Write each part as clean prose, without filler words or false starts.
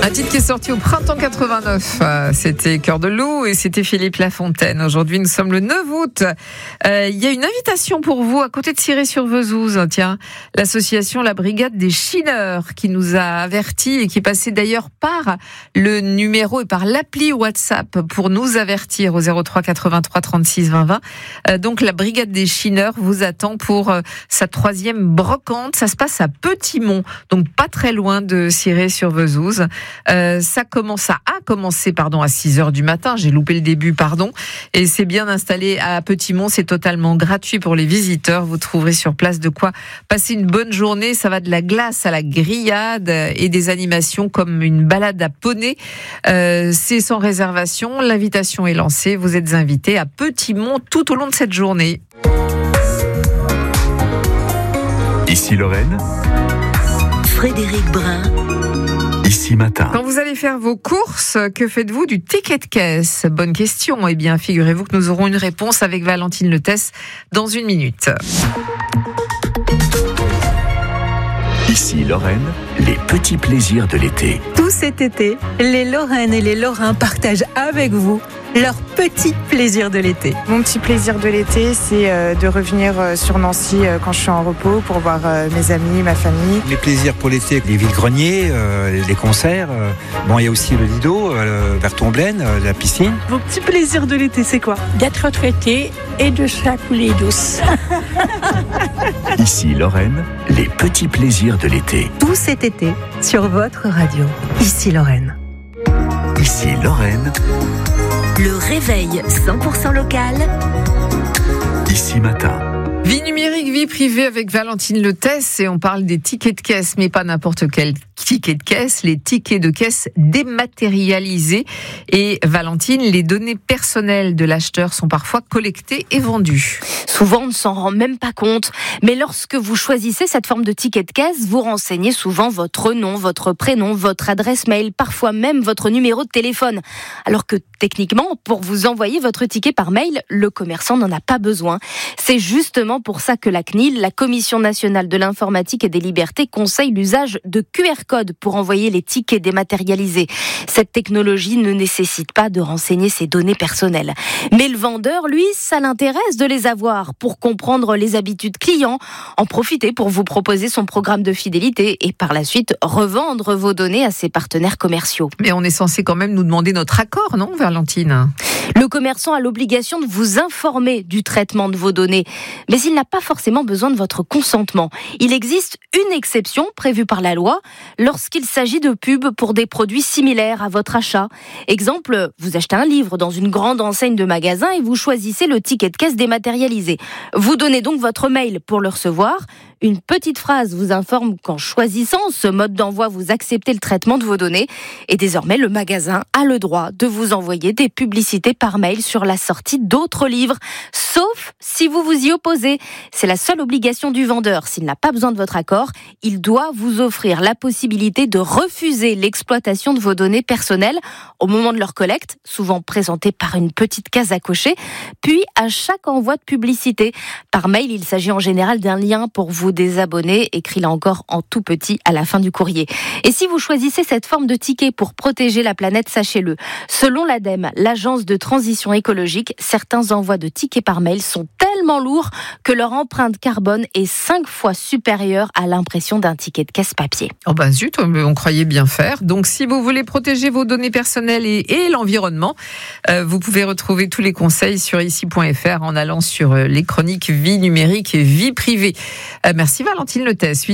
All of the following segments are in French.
Un titre qui est sorti au printemps 89, c'était Cœur de loup et c'était Philippe Lafontaine. Aujourd'hui, nous sommes le 9 août. Il y a une invitation pour vous à côté de Ciré-sur-Vezouze. Tiens, l'association La Brigade des Chineurs qui nous a avertis et qui est passée d'ailleurs par le numéro et par l'appli WhatsApp pour nous avertir au 03 83 36 20 20. Donc la Brigade des Chineurs vous attend pour sa 3e brocante. Ça se passe à Petit-Mont, donc pas très loin de Ciré-sur-Vezouze. Ça a commencé à 6h du matin. J'ai loupé le début, et c'est bien installé à Petit-Mont. C'est totalement gratuit pour les visiteurs. Vous trouverez sur place de quoi passer une bonne journée. Ça va de la glace à la grillade et des animations comme une balade à poney. C'est sans réservation. L'invitation est lancée. Vous êtes invités à Petit-Mont tout au long de cette journée. Ici Lorraine, Frédéric Brun. Ici Matin. Quand vous allez faire vos courses, que faites-vous du ticket de caisse ? Bonne question. Eh bien, figurez-vous que nous aurons une réponse avec Valentine Letès dans une minute. Ici Lorraine, les petits plaisirs de l'été. Tout cet été, les Lorraines et les Lorrains partagent avec vous leurs petits plaisirs de l'été. Mon petit plaisir de l'été, c'est de revenir sur Nancy quand je suis en repos pour voir mes amis, ma famille. Les plaisirs pour l'été, les villes-greniers, les concerts. Bon, il y a aussi le Lido, vers Tomblaine, la piscine. Vos petits plaisirs de l'été, c'est quoi ? D'être retraité et de se la couler douce. Ici Lorraine, les petits plaisirs de l'été. Tout cet été, sur votre radio. Ici Lorraine. Ici Lorraine, Le réveil 100% local. Ici Matin. Vie numérique, vie privée avec Valentine Letès et on parle des tickets de caisse, mais pas n'importe quel ticket de caisse, les tickets de caisse dématérialisés. Et Valentine, les données personnelles de l'acheteur sont parfois collectées et vendues. Souvent, on ne s'en rend même pas compte. Mais lorsque vous choisissez cette forme de ticket de caisse, vous renseignez souvent votre nom, votre prénom, votre adresse mail, parfois même votre numéro de téléphone. Alors que techniquement, pour vous envoyer votre ticket par mail, le commerçant n'en a pas besoin. C'est justement pour ça que la CNIL, la Commission nationale de l'informatique et des libertés, conseille l'usage de QR code pour envoyer les tickets dématérialisés. Cette technologie ne nécessite pas de renseigner ses données personnelles. Mais le vendeur, lui, ça l'intéresse de les avoir pour comprendre les habitudes clients, en profiter pour vous proposer son programme de fidélité et par la suite revendre vos données à ses partenaires commerciaux. Mais on est censé quand même nous demander notre accord, non, Valentine ? Le commerçant a l'obligation de vous informer du traitement de vos données, mais il n'a pas forcément besoin de votre consentement. Il existe une exception prévue par la loi lorsqu'il s'agit de pubs pour des produits similaires à votre achat. Exemple, vous achetez un livre dans une grande enseigne de magasin et vous choisissez le ticket de caisse dématérialisé. Vous donnez donc votre mail pour le recevoir. Une petite phrase vous informe qu'en choisissant ce mode d'envoi, vous acceptez le traitement de vos données. Et désormais, le magasin a le droit de vous envoyer des publicités par mail sur la sortie d'autres livres, sauf si vous vous y opposez. C'est la seule obligation du vendeur. S'il n'a pas besoin de votre accord, il doit vous offrir la possibilité de refuser l'exploitation de vos données personnelles au moment de leur collecte, souvent présentée par une petite case à cocher, puis à chaque envoi de publicité. Par mail, il s'agit en général d'un lien pour vous désabonner, écrit là encore en tout petit à la fin du courrier. Et si vous choisissez cette forme de ticket pour protéger la planète, sachez-le, selon l'ADEME, l'agence de transition écologique, certains envois de tickets par mail sont tellement lourds que leur empreinte carbone est 5 fois supérieure à l'impression d'un ticket de caisse papier. Oh ben zut, on croyait bien faire. Donc si vous voulez protéger vos données personnelles et l'environnement, vous pouvez retrouver tous les conseils sur ici.fr en allant sur les chroniques vie numérique et vie privée. Merci Valentine Letès.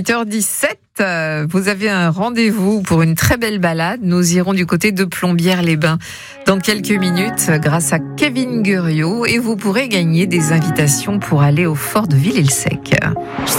8h17, vous avez un rendez-vous pour une très belle balade. Nous irons du côté de Plombières-les-Bains dans quelques minutes grâce à Kevin Guriot et vous pourrez gagner des invitations pour aller au fort de Villers-le-Sec.